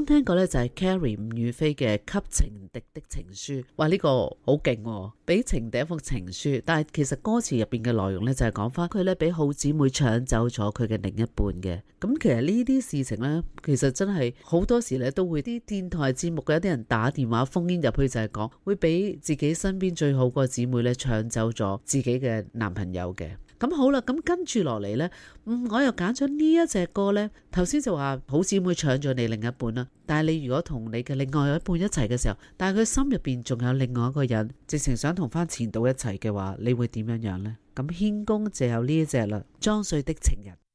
聽過呢，就係 Carrie 吳雨霏嘅《給情敵的情書》，哇呢個好勁喎，俾情敵一封情書，但係其實歌詞入邊嘅內容呢，就係講翻佢呢俾好姊妹搶走咗佢嘅另一半嘅。咁其實呢啲事情呢，其實真係好多時呢都會啲電台節目嘅一啲人打電話烽煙入去，就係講會俾自己身邊最好個姊妹呢搶走咗自己嘅男朋友嘅。咁好啦，咁跟住落嚟呢，我又揀咗呢一隻歌呢。頭先就話好姊妹搶咗你另一半啦，但係你如果同你嘅另外一半一齊嘅時候，但係佢心入邊仲有另外一個人，直情想同翻前度一齊嘅話，你會點樣樣呢？咁軒公就有呢一隻啦，裝睡的情人。